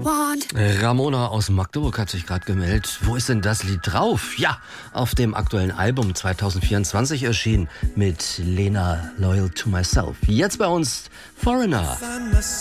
want. Ramona aus Magdeburg hat sich gerade gemeldet. Wo ist denn das Lied drauf? Ja, auf dem aktuellen Album 2024 erschienen mit Lena Loyal to Myself. Jetzt bei uns Foreigner.